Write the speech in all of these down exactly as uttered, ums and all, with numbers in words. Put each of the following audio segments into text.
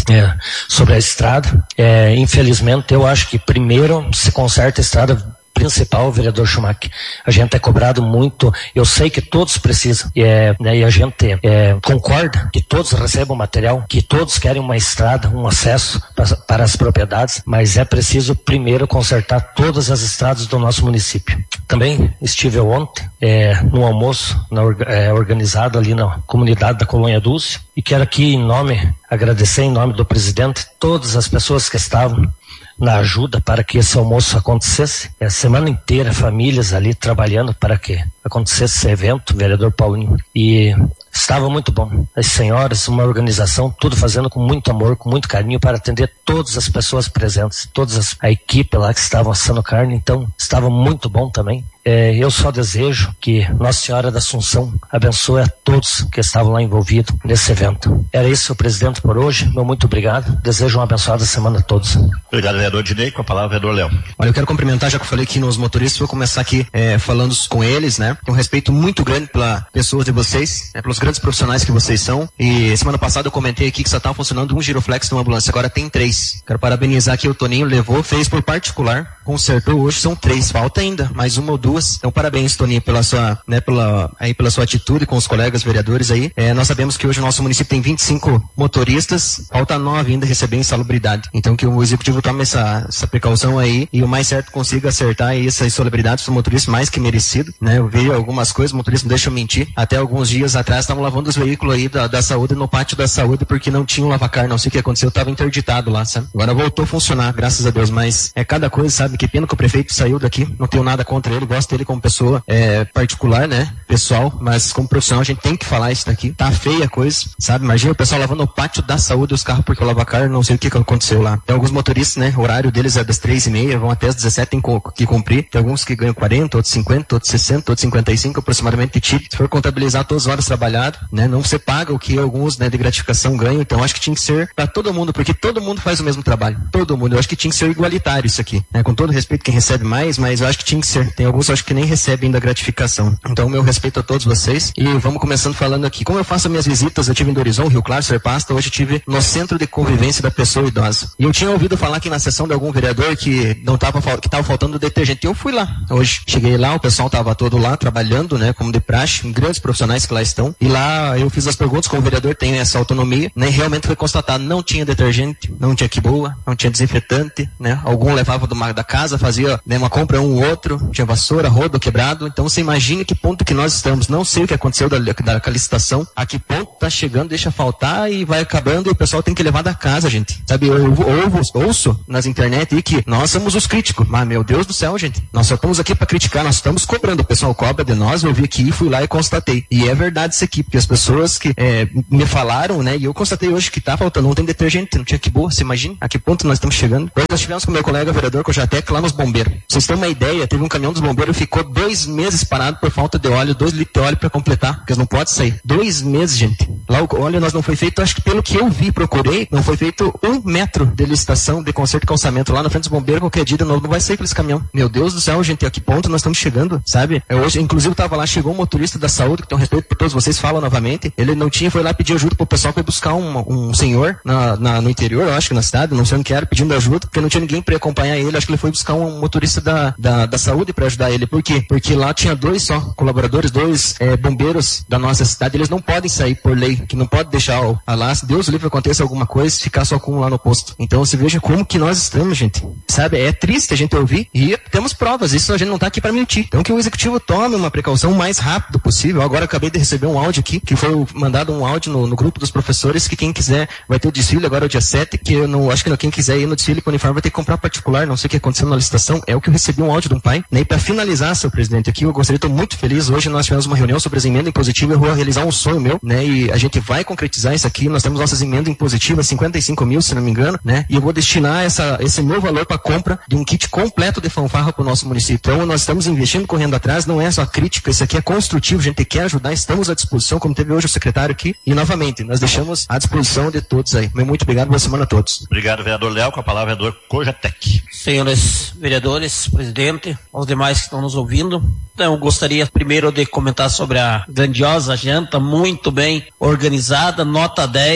é, sobre a estrada. É, infelizmente, eu acho que primeiro se conserta a estrada principal, vereador Schumacher. A gente é cobrado muito, eu sei que todos precisam, e, é, né, e a gente é, concorda que todos recebam material, que todos querem uma estrada, um acesso para, para as propriedades, mas é preciso primeiro consertar todas as estradas do nosso município. Também estive ontem é, no almoço na, é, organizado ali na comunidade da Colônia Dulce, e quero aqui em nome, agradecer em nome do presidente, todas as pessoas que estavam na ajuda para que esse almoço acontecesse. A semana inteira, famílias ali trabalhando para que acontecesse esse evento, vereador Paulinho. E estava muito bom. As senhoras, uma organização, tudo fazendo com muito amor, com muito carinho para atender todas as pessoas presentes, toda a equipe lá que estavam assando carne. Então, estava muito bom também. É, eu só desejo que Nossa Senhora da Assunção abençoe a todos que estavam lá envolvidos nesse evento. Era isso, presidente, por hoje. Meu muito obrigado. Desejo uma abençoada semana a todos. Obrigado, vereador Dinei. Com a palavra, vereador Léo. Olha, eu quero cumprimentar, já que eu falei aqui nos motoristas, vou começar aqui é, falando com eles, né? Tenho um respeito muito grande pela pessoa de vocês, né, pelos grandes profissionais que vocês são. E semana passada eu comentei aqui que só estava funcionando um giroflex numa ambulância, agora tem três. Quero parabenizar aqui o Toninho, levou, fez por particular, consertou, hoje são três, falta ainda, mais uma ou duas. Então parabéns, Toninho, pela sua, né, pela, aí, pela sua atitude com os colegas vereadores aí. É, nós sabemos que hoje o nosso município tem vinte e cinco motoristas, falta nove ainda receber insalubridade. Então que o executivo tome essa, essa precaução aí e o mais certo consiga acertar aí essas insalubridades para o motorista mais que merecido, né? Eu vi algumas coisas, o motorista não deixa eu mentir, até alguns dias atrás estavam lavando os veículos aí da, da saúde no pátio da saúde porque não tinha um lavacar, não sei o que aconteceu, estava interditado lá, sabe? Agora voltou a funcionar, graças a Deus, mas é cada coisa, sabe? Que pena que o prefeito saiu daqui, não tenho nada contra ele, gosto dele como pessoa é, particular, né? Pessoal, mas como profissional a gente tem que falar isso daqui, tá feia a coisa, sabe? Imagina o pessoal lavando o pátio da saúde os carros porque o lavacar, não sei o que aconteceu lá. Tem alguns motoristas, né? O horário deles é das três e meia, vão até as dezessete, tem que cumprir, tem alguns que ganham quarenta, outros cinquenta, outros sessenta, outros cinquenta e cinco aproximadamente de tip. Se for contabilizar todas as horas trabalhadas, né? Não você paga o que alguns, né, de gratificação ganham, então acho que tinha que ser para todo mundo, porque todo mundo faz o mesmo trabalho, todo mundo, eu acho que tinha que ser igualitário isso aqui, né? Com todo respeito quem recebe mais, mas eu acho que tinha que ser, tem alguns eu acho que nem recebem ainda gratificação, então meu respeito a todos vocês, e vamos começando falando aqui, como eu faço minhas visitas, eu tive em Dorizão, Rio Claro, Serpasta, hoje tive no Centro de Convivência da Pessoa Idosa, e eu tinha ouvido falar aqui na sessão de algum vereador que não tava, que tava faltando detergente, e eu fui lá, hoje, cheguei lá, o pessoal tava todo lá, trabalhando, né, como de praxe, grandes profissionais que lá estão, e lá eu fiz as perguntas, como o vereador tem essa autonomia, né, e realmente foi constatado, não tinha detergente, não tinha quiboa, não tinha desinfetante, né, algum levava do, da casa, fazia, né, uma compra um ou outro, tinha vassoura, rodo quebrado, então você imagine que ponto que nós estamos, não sei o que aconteceu da, da, da licitação, a que ponto tá chegando, deixa faltar e vai acabando e o pessoal tem que levar da casa, gente, sabe, eu, eu, eu ouço nas internet aí que nós somos os críticos, mas meu Deus do céu, gente, nós só estamos aqui para criticar, nós estamos cobrando, o pessoal cobra de nós, eu vi aqui, fui lá e constatei, e é verdade isso aqui, porque as pessoas que é, me falaram, né, e eu constatei hoje que tá faltando, não tem detergente, não tinha que boa, você imagina a que ponto nós estamos chegando. Hoje nós tivemos com meu colega vereador Cojatec lá nos bombeiros, pra vocês terem uma ideia, teve um caminhão dos bombeiros, ficou dois meses parado por falta de óleo, dois litros de óleo para completar, porque eles não podem sair, dois meses, gente, lá o óleo nós não foi feito, acho que pelo que eu vi, procurei, não foi feito um metro de licitação, de conserto e calçamento lá na frente dos bombeiros, qualquer dia de novo, não vai sair aqueles caminhão, meu Deus do céu, gente, a que ponto nós estamos chegando, sabe, é, hoje, inclusive eu tava lá, chegou um motorista da saúde, que tem um respeito por todos vocês, falam novamente, ele não tinha, foi lá pedir ajuda pro pessoal para buscar um, um senhor na, na, no interior, eu acho que na cidade, não sei onde que era, pedindo ajuda, porque não tinha ninguém para acompanhar ele, acho que ele foi buscar um motorista da, da, da saúde para ajudar ele, por quê? Porque lá tinha dois só colaboradores, dois é, bombeiros da nossa cidade, eles não podem sair por lei, que não pode deixar ó, lá, se Deus livre aconteça alguma coisa, ficar só com um lá no posto. Então você veja como que nós estamos, gente, sabe, é triste a gente ouvir e temos provas, isso a gente não tá aqui para mentir, então que o executivo tome uma precaução o mais rápido possível. Agora eu acabei de receber um áudio aqui, que foi mandado um áudio no, no grupo dos professores, que quem quiser vai ter o desfile agora o dia sete, que eu não, acho que não, quem quiser ir no desfile com o uniforme vai ter que comprar particular, não sei o que aconteceu na licitação, é o que eu recebi um áudio de um pai, né, e para finalizar, seu presidente, aqui eu gostaria, estou muito feliz, hoje nós tivemos uma reunião sobre as emendas impositivas, eu vou realizar um sonho meu, né, e a gente vai concretizar isso aqui, nós temos nossas emendas impositivas, cinquenta e cinco mil, se não me engano, né, e eu vou destinar essa, esse meu valor para compra de um kit completo de fanfarra para o nosso município. Então nós estamos investindo, correndo atrás, não é só crítica, isso aqui é construtivo, a gente quer ajudar, estamos à disposição, como teve hoje o secretário aqui, e novamente, nós deixamos à disposição de todos aí. Muito obrigado, boa semana a todos. Obrigado, vereador Léo, com a palavra, vereador Cojatec. Senhores vereadores, presidente, aos demais que estão nos ouvindo, então eu gostaria primeiro de comentar sobre a grandiosa janta, muito bem organizada, nota dez,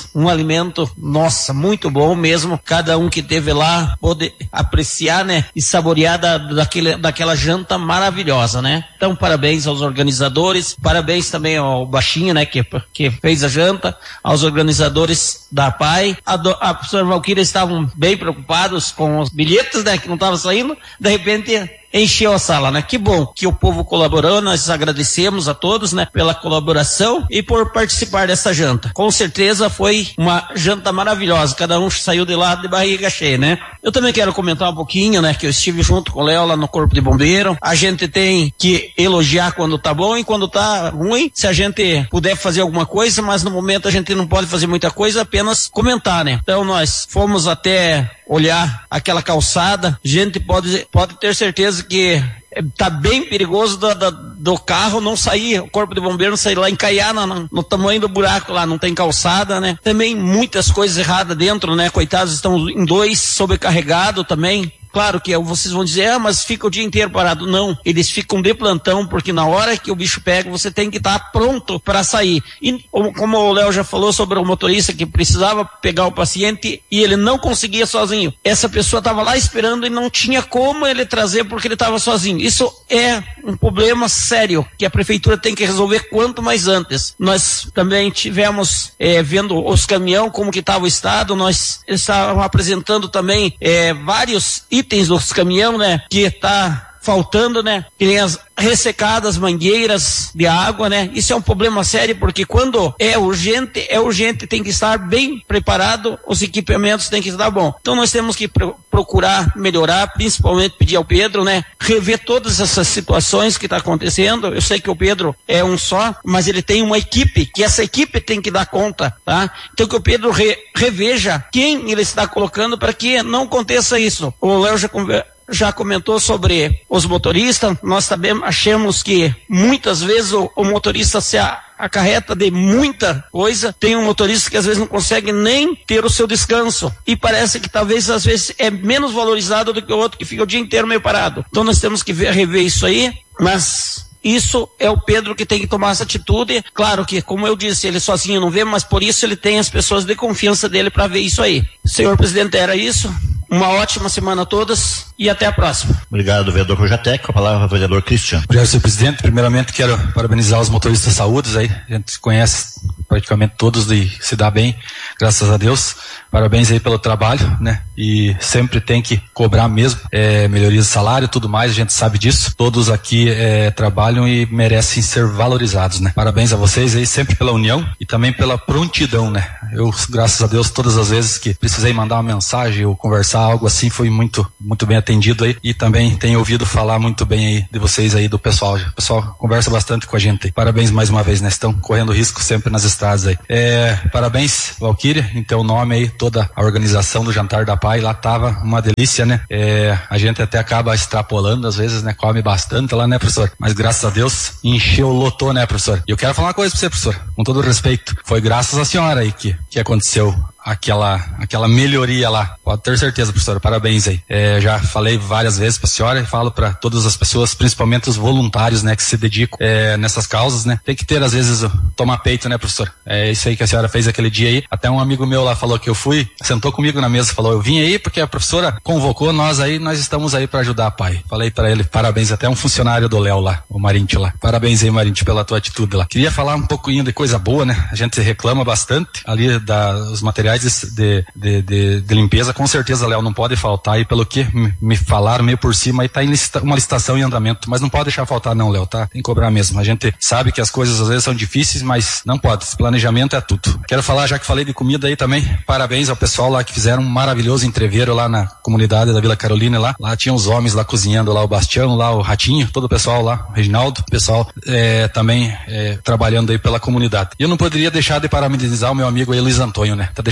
um alimento, nossa, muito bom mesmo. Cada um que teve lá pôde apreciar, né, e saborear da, daquele, daquela janta maravilhosa, né? Então, parabéns aos organizadores, parabéns também ao Baixinho, né, que, que fez a janta, aos organizadores da A P A I. A, do, a professora Valquíria estavam bem preocupados com os bilhetes, né, que não estavam saindo, de repente encheu a sala, né? Que bom que o povo colaborou, nós agradecemos a todos, né, pela colaboração e por participar dessa janta. Com certeza foi uma janta maravilhosa, cada um saiu de lá de barriga cheia, né? Eu também quero comentar um pouquinho, né, que eu estive junto com o Léo lá no Corpo de Bombeiro. A gente tem que elogiar quando tá bom e quando tá ruim, se a gente puder fazer alguma coisa, mas no momento a gente não pode fazer muita coisa, apenas comentar, né? Então nós fomos até olhar aquela calçada, a gente pode, pode ter certeza que tá bem perigoso do, do, do carro não sair, o corpo de bombeiro não sair lá, encaiar no, no, no tamanho do buraco lá, não tem calçada, né? Também muitas coisas erradas dentro, né? Coitados, estão em dois, sobrecarregado também. Claro que vocês vão dizer, ah, mas fica o dia inteiro parado. Não, eles ficam de plantão, porque na hora que o bicho pega, você tem que estar pronto para sair. E como o Léo já falou sobre o motorista que precisava pegar o paciente e ele não conseguia sozinho. Essa pessoa estava lá esperando e não tinha como ele trazer porque ele estava sozinho. Isso é um problema sério que a prefeitura tem que resolver quanto mais antes. Nós também tivemos é, vendo os caminhões, como que estava o estado, nós estávamos apresentando também é, vários itens dos caminhões, né, que tá faltando, né, que nem as ressecadas mangueiras de água, né, isso é um problema sério, porque quando é urgente, é urgente, tem que estar bem preparado, os equipamentos têm que estar bom. Então nós temos que pro- procurar melhorar, principalmente pedir ao Pedro, né, rever todas essas situações que está acontecendo. Eu sei que o Pedro é um só, mas ele tem uma equipe, que essa equipe tem que dar conta, tá? Então que o Pedro re- reveja quem ele está colocando para que não aconteça isso. O Léo já conver- já comentou sobre os motoristas. Nós também achamos que muitas vezes o, o motorista se a, acarreta de muita coisa. Tem um motorista que às vezes não consegue nem ter o seu descanso e parece que talvez às vezes é menos valorizado do que o outro que fica o dia inteiro meio parado. Então nós temos que ver, rever isso aí, mas isso é o Pedro que tem que tomar essa atitude. Claro que, como eu disse, ele sozinho não vê, mas por isso ele tem as pessoas de confiança dele para ver isso aí. Senhor presidente, era isso. Uma ótima semana a todos e até a próxima. Obrigado, vereador Cojatec. Com a palavra, vereador Cristiano. Obrigado, senhor presidente. Primeiramente, quero parabenizar os motoristas saúdes aí. A gente conhece praticamente todos e se dá bem, graças a Deus. Parabéns aí pelo trabalho, né? E sempre tem que cobrar mesmo, é, melhorias de salário e tudo mais, a gente sabe disso. Todos aqui é, trabalham e merecem ser valorizados, né? Parabéns a vocês aí sempre pela união e também pela prontidão, né? Eu, graças a Deus, todas as vezes que precisei mandar uma mensagem ou conversar algo assim, foi muito, muito bem atendido aí. E também tenho ouvido falar muito bem aí de vocês aí, do pessoal. O pessoal conversa bastante com a gente aí. Parabéns mais uma vez, né? Estão correndo risco sempre nas estradas aí. É, parabéns, Valquíria, em teu nome aí, toda a organização do jantar da P A I, lá tava uma delícia, né? É, a gente até acaba extrapolando às vezes, né? Come bastante lá, né, professor? Mas graças a Deus, encheu, lotou, né, professor? E eu quero falar uma coisa pra você, professor, com todo respeito. Foi graças à senhora aí que, que aconteceu aquela, aquela melhoria lá. Pode ter certeza, professora. Parabéns aí. É, já falei várias vezes pra senhora e falo pra todas as pessoas, principalmente os voluntários, né, que se dedicam é, nessas causas, né. Tem que ter, às vezes, tomar peito, né, professor? É isso aí que a senhora fez aquele dia aí. Até um amigo meu lá falou que eu fui, sentou comigo na mesa, falou, eu vim aí porque a professora convocou nós aí, nós estamos aí pra ajudar a P A I. Falei pra ele, parabéns, até um funcionário do Léo lá, o Marinte lá. Parabéns aí, Marinte, pela tua atitude lá. Queria falar um pouquinho de coisa boa, né? A gente reclama bastante ali dos materiais De, de, de, de limpeza, com certeza, Léo, não pode faltar, e pelo que me, me falaram meio por cima, aí tá em licita, uma licitação em andamento, mas não pode deixar faltar não, Léo, tá? Tem que cobrar mesmo. A gente sabe que as coisas às vezes são difíceis, mas não pode. Esse planejamento é tudo. Quero falar, já que falei de comida aí também, parabéns ao pessoal lá que fizeram um maravilhoso entreveiro lá na comunidade da Vila Carolina lá. Lá tinha os homens lá cozinhando, lá o Bastião, lá o Ratinho, todo o pessoal lá, o Reginaldo, o pessoal é, também é, trabalhando aí pela comunidade. E eu não poderia deixar de parabenizar o meu amigo aí, Luiz Antônio, né? Tá deixando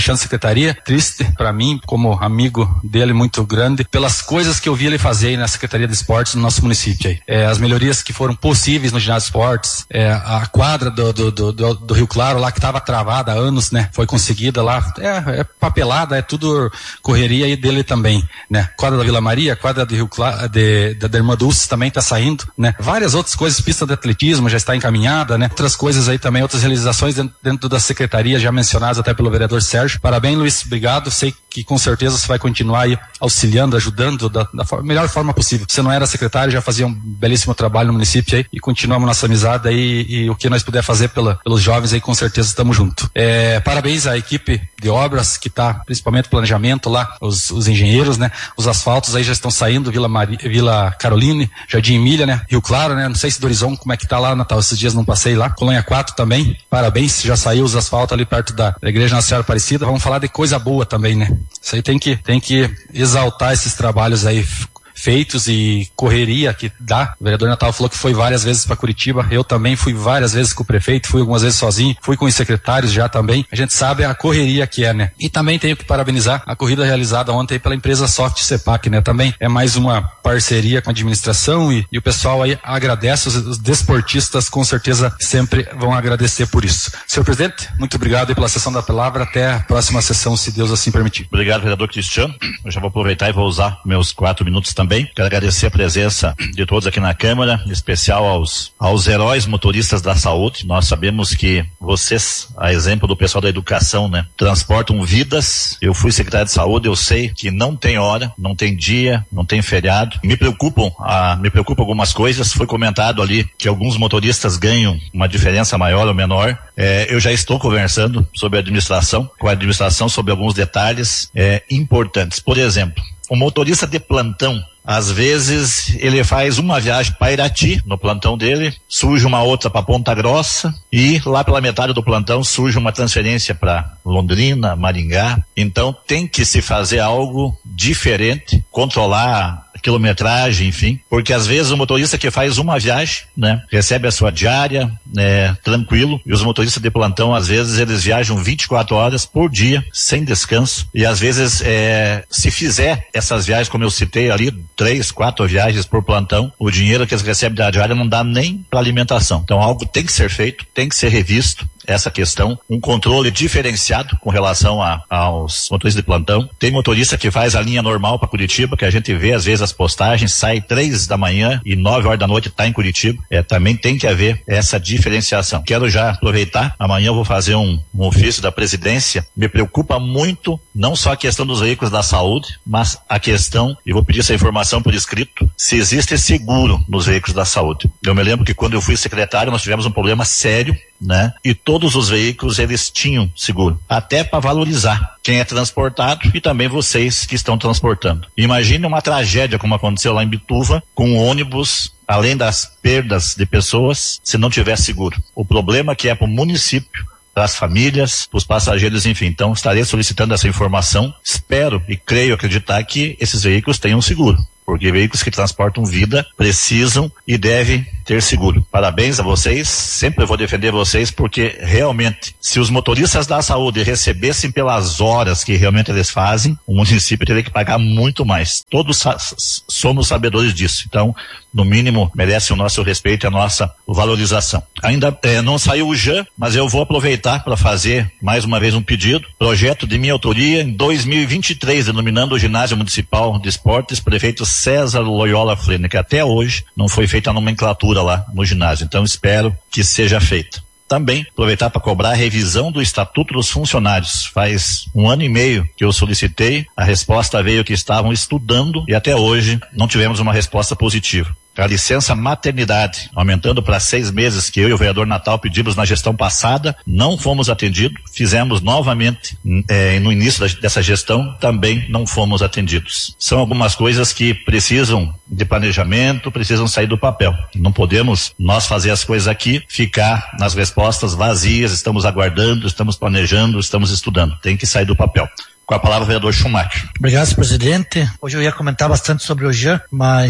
deixando a secretaria. Triste para mim, como amigo dele muito grande, pelas coisas que eu vi ele fazer aí na Secretaria de Esportes no nosso município aí. É, as melhorias que foram possíveis no ginásio de esportes, é, a quadra do, do, do, do, do Rio Claro lá que estava travada há anos, né? Foi conseguida lá, é, é papelada, é tudo correria aí dele também, né? Quadra da Vila Maria, quadra do Rio Claro, de, da, da Irmã Dulce também tá saindo, né? Várias outras coisas, pista de atletismo já está encaminhada, né? Outras coisas aí também, outras realizações dentro, dentro da secretaria já mencionadas até pelo vereador Sérgio. Parabéns, Luiz, obrigado, sei que com certeza você vai continuar aí auxiliando, ajudando da, da for- melhor forma possível. Você não era secretário, já fazia um belíssimo trabalho no município aí e continuamos nossa amizade aí e, e o que nós puder fazer pela, pelos jovens aí, com certeza estamos juntos. É, parabéns à equipe de obras que está, principalmente planejamento lá, os, os engenheiros, né? Os asfaltos aí já estão saindo, Vila, Mari, Vila Caroline, Jardim Emília, né? Rio Claro, né? Não sei se do Horizonte, como é que tá lá, Natal, esses dias não passei lá. Colônia quatro também, parabéns, já saiu os asfaltos ali perto da, da Igreja Nossa Senhora Aparecida. Vamos falar de coisa boa também, né? Isso aí tem que, tem que exaltar esses trabalhos aí feitos e correria que dá. O vereador Natal falou que foi várias vezes para Curitiba, eu também fui várias vezes com o prefeito, fui algumas vezes sozinho, fui com os secretários já também. A gente sabe a correria que é, né? E também tenho que parabenizar a corrida realizada ontem pela empresa Soft Sepac, né? Também é mais uma parceria com a administração e, e o pessoal aí agradece, os, os desportistas com certeza sempre vão agradecer por isso. Senhor presidente, muito obrigado aí pela sessão da palavra, até a próxima sessão, se Deus assim permitir. Obrigado, vereador Cristiano. Eu já vou aproveitar e vou usar meus quatro minutos também. Quero agradecer a presença de todos aqui na Câmara, em especial aos, aos heróis motoristas da saúde. Nós sabemos que vocês, a exemplo do pessoal da educação, né, transportam vidas. Eu fui secretário de saúde, eu sei que não tem hora, não tem dia, não tem feriado. Me preocupam, ah, me preocupam algumas coisas. Foi comentado ali que alguns motoristas ganham uma diferença maior ou menor. É, eu já estou conversando sobre a administração, com a administração sobre alguns detalhes é, importantes. Por exemplo, o motorista de plantão, às vezes ele faz uma viagem para Irati no plantão dele, surge uma outra para Ponta Grossa e lá pela metade do plantão surge uma transferência para Londrina, Maringá. Então tem que se fazer algo diferente, controlar quilometragem, enfim, porque às vezes o motorista que faz uma viagem, né, recebe a sua diária, né, tranquilo, e os motoristas de plantão, às vezes, eles viajam vinte e quatro horas por dia, sem descanso, e às vezes, é, se fizer essas viagens, como eu citei ali, três, quatro viagens por plantão, o dinheiro que eles recebem da diária não dá nem para alimentação. Então, algo tem que ser feito, tem que ser revisto, essa questão, um controle diferenciado com relação a, aos motoristas de plantão. Tem motorista que faz a linha normal para Curitiba, que a gente vê às vezes as postagens, sai três da manhã e nove horas da noite está em Curitiba. É, também tem que haver essa diferenciação. Quero já aproveitar, amanhã eu vou fazer um, um ofício da presidência. Me preocupa muito, não só a questão dos veículos da saúde, mas a questão, e vou pedir essa informação por escrito, se existe seguro nos veículos da saúde. Eu me lembro que quando eu fui secretário, nós tivemos um problema sério, né? E todos os veículos eles tinham seguro, até para valorizar quem é transportado e também vocês que estão transportando. Imagine uma tragédia como aconteceu lá em Bituva, com o ônibus, além das perdas de pessoas, se não tiver seguro. O problema que é para o município, para as famílias, para os passageiros, enfim. Então, estarei solicitando essa informação. Espero e creio acreditar que esses veículos tenham seguro, porque veículos que transportam vida precisam e devem ter seguro. Parabéns a vocês, sempre vou defender vocês, porque realmente, se os motoristas da saúde recebessem pelas horas que realmente eles fazem, o município teria que pagar muito mais. Todos sa- somos sabedores disso. Então, no mínimo, merece o nosso respeito e a nossa valorização. Ainda eh, não saiu o J A M, mas eu vou aproveitar para fazer mais uma vez um pedido. Projeto de minha autoria em dois mil e vinte e três, denominando o Ginásio Municipal de Esportes Prefeito César Loyola Fleury, que até hoje não foi feita a nomenclatura lá no ginásio. Então espero que seja feita. Também aproveitar para cobrar a revisão do Estatuto dos Funcionários. Faz um ano e meio que eu solicitei, a resposta veio que estavam estudando e até hoje não tivemos uma resposta positiva. A licença maternidade, aumentando para seis meses, que eu e o vereador Natal pedimos na gestão passada, não fomos atendidos, fizemos novamente eh, no início da, dessa gestão, também não fomos atendidos. São algumas coisas que precisam de planejamento, precisam sair do papel. Não podemos nós fazer as coisas aqui, ficar nas respostas vazias, estamos aguardando, estamos planejando, estamos estudando. Tem que sair do papel. Com a palavra, o vereador Schumacher. Obrigado, presidente. Hoje eu ia comentar bastante sobre o J A M, mas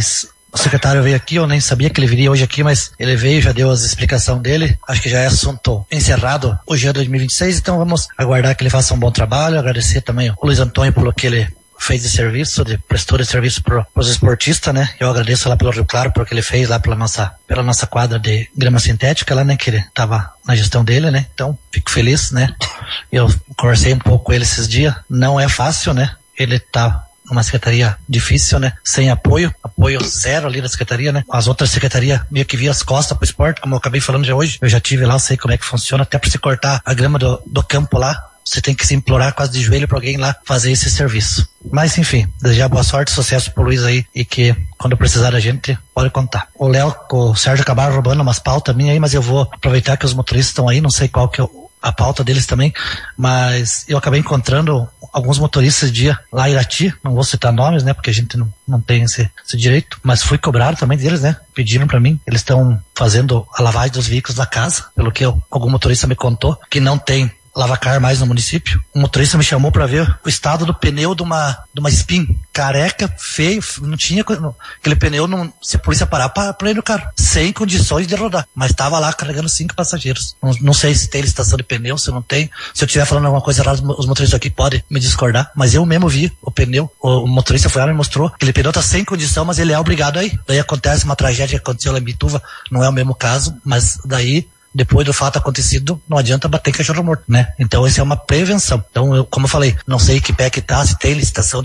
o secretário veio aqui, eu nem sabia que ele viria hoje aqui, mas ele veio, já deu as explicações dele. Acho que já é assunto encerrado hoje é dois mil e vinte e seis, então vamos aguardar que ele faça um bom trabalho. Agradecer também o Luiz Antônio pelo que ele fez de serviço, de prestou de serviço para os esportistas, né? Eu agradeço lá pelo Rio Claro, pelo que ele fez lá pela nossa, pela nossa quadra de grama sintética lá, né? Que ele tava na gestão dele, né? Então, fico feliz, né? Eu conversei um pouco com ele esses dias, não é fácil, né? Ele tá numa secretaria difícil, né? Sem apoio, apoio zero ali da secretaria, né? As outras secretarias meio que viam as costas pro esporte, como eu acabei falando já hoje. Eu já tive lá, eu sei como é que funciona, até pra você cortar a grama do, do campo lá, você tem que se implorar quase de joelho pra alguém lá fazer esse serviço. Mas enfim, desejar boa sorte, sucesso pro Luiz aí, e que quando precisar da gente, pode contar. O Léo, o Sérgio acabaram roubando umas pautas minhas aí, mas eu vou aproveitar que os motoristas estão aí, não sei qual que é a pauta deles também, mas eu acabei encontrando alguns motoristas de dia lá em Irati, não vou citar nomes, né, porque a gente não, não tem esse, esse direito, mas fui cobrado também deles, né, pediram pra mim, eles estão fazendo a lavagem dos veículos da casa, pelo que eu, algum motorista me contou, que não tem lavacar mais no município. Um motorista me chamou pra ver o estado do pneu de uma, de uma Spin, careca, feio, não tinha, não, aquele pneu, não, se a polícia parar, para pra ir no carro, sem condições de rodar, mas tava lá carregando cinco passageiros. Não, não sei se tem licitação de pneu, se não tem, se eu estiver falando alguma coisa errada, os motoristas aqui podem me discordar, mas eu mesmo vi o pneu, o, o motorista foi lá e me mostrou, aquele pneu tá sem condição, mas ele é obrigado aí. Daí acontece uma tragédia que aconteceu lá em Bituva, não é o mesmo caso, mas daí depois do fato acontecido, não adianta bater cachorro morto, né? Então, isso é uma prevenção. Então, eu, como eu falei, não sei que pé que tá, se tem licitação